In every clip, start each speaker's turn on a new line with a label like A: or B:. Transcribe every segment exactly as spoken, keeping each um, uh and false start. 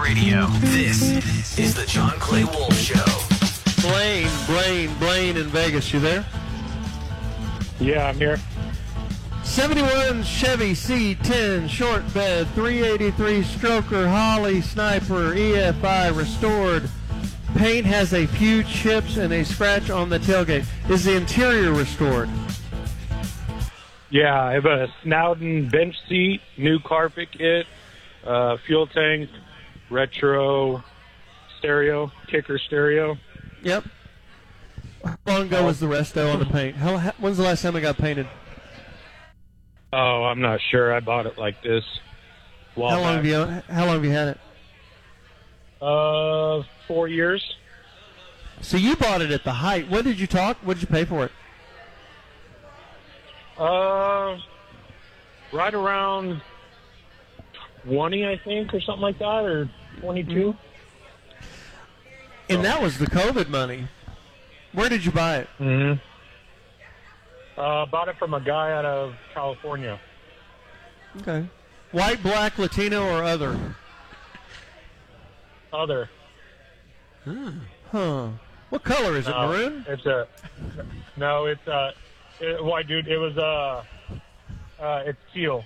A: Radio. This is the John Clay Wolf Show.
B: Blaine, Blaine, Blaine in Vegas. You there?
C: Yeah, I'm here.
B: seventy-one Chevy C ten short bed, three eighty-three stroker, Holly Sniper, E F I restored. Paint has a few chips and a scratch on the tailgate. Is the interior restored?
C: Yeah, I have a Snowden bench seat, new carpet kit, uh, fuel tank, retro stereo, kicker stereo.
B: Yep. How long ago was the resto on the paint? How, how, when's the last time it got painted?
C: Oh, I'm not sure. I bought it like this. a while
B: How long
C: back.
B: have you How long have you had it?
C: Uh, four years.
B: So you bought it at the height. What did you talk? What did you pay for it?
C: Uh, right around twenty, I think, or something like that, or twenty-two.
B: And that was the COVID money. Where did you buy it?
C: Mm-hmm. Uh, bought it from a guy out of California.
B: Okay. White, black, Latino, or other?
C: Other.
B: Huh. What color is it?
C: No,
B: Maroon?
C: It's a no. It's uh, it, why, dude? It was uh, uh, it's teal.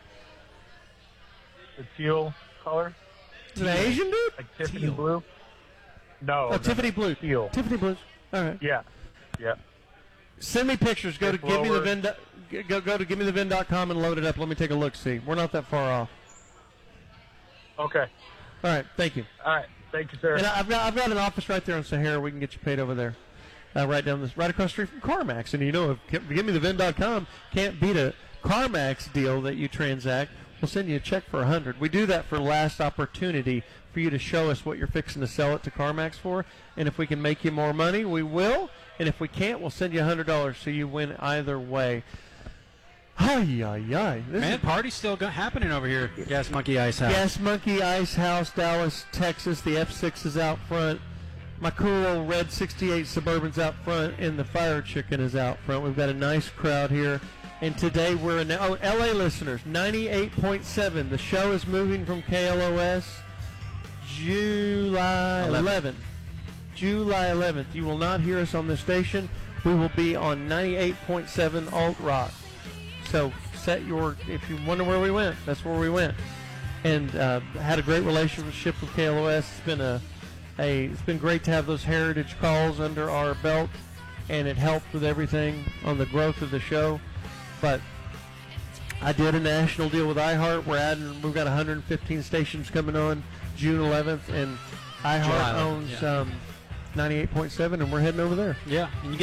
C: The teal color,
B: Is it an Asian dude?
C: like Tiffany blue. No,
B: Oh,
C: no,
B: Tiffany blue.
C: teal.
B: Tiffany blues. All right.
C: Yeah, yeah.
B: Send me pictures. Go to
C: It's
B: give me the
C: lower.
B: Vin. dot- Go go to give me the Vin dot com and load it up. Let me take a look. See, we're not that far off.
C: Okay.
B: All right. Thank you.
C: All right. Thank you, sir.
B: And I've got I've got an office right there on Sahara. We can get you paid over there. Uh, right down this, right across the street from CarMax. And you know, if give me the Vin dot com can't beat a CarMax deal that you transact, we'll send you a check for a hundred. We do that for last opportunity for you to show us what you're fixing to sell it to CarMax for. And if we can make you more money, we will. And if we can't, we'll send you a hundred dollars so you win either way. Ay, ay, ay. This
D: Man,
B: is
D: party's still go- happening over here. Gas Monkey Ice House.
B: Gas Monkey Ice House, Dallas, Texas. The F six is out front. My cool old red sixty-eight Suburban's out front, and the Fire Chicken is out front. We've got a nice crowd here. And today we're in, oh, L A listeners, ninety-eight point seven. The show is moving from K L O S July eleventh. July eleventh. You will not hear us on this station. We will be on ninety-eight point seven Alt Rock. So set your, if you wonder where we went, that's where we went. And uh, had a great relationship with K L O S. It's been a, a, it's been great to have those heritage calls under our belt, and it helped with everything on the growth of the show. But I did a national deal with iHeart. We're adding, we've got one hundred fifteen stations coming on June eleventh, and iHeart
D: July eleventh,
B: owns
D: yeah.
B: um, ninety-eight point seven, and we're heading over there.
D: Yeah. And you